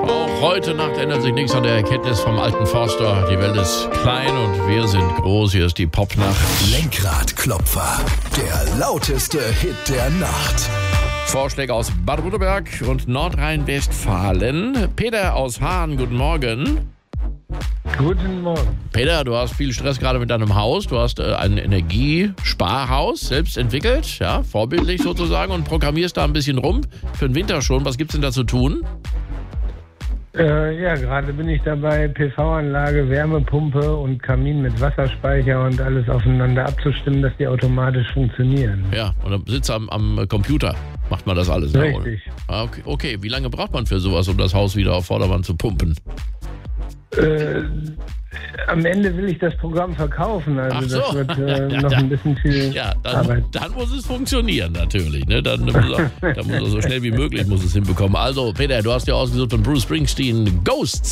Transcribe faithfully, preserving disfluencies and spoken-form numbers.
Auch heute Nacht ändert sich nichts an der Erkenntnis vom alten Forster. Die Welt ist klein und wir sind groß. Hier ist die Popnacht. Lenkradklopfer, der lauteste Hit der Nacht. Vorschläge aus Baden-Württemberg und Nordrhein-Westfalen. Peter aus Hahn, guten Morgen. Guten Morgen. Peter, du hast viel Stress gerade mit deinem Haus. Du hast äh, ein Energiesparhaus selbst entwickelt, ja, vorbildlich sozusagen, und programmierst da ein bisschen rum für den Winter schon. Was gibt's denn da zu tun? Äh, ja, gerade bin ich dabei, P V-Anlage, Wärmepumpe und Kamin mit Wasserspeicher und alles aufeinander abzustimmen, dass die automatisch funktionieren. Ja, und dann sitzt am, am Computer, macht man das alles. Richtig. Ah, okay. okay, wie lange braucht man für sowas, um das Haus wieder auf Vordermann zu pumpen? Äh, am Ende will ich das Programm verkaufen, also Ach so. das wird äh, Ja, noch ja. ein bisschen viel Ja, dann, Arbeit. dann muss es funktionieren natürlich. Ne? Dann, muss er, dann muss er so schnell wie möglich muss es hinbekommen. Also Peter, du hast ja ausgesucht von Bruce Springsteen, Ghosts.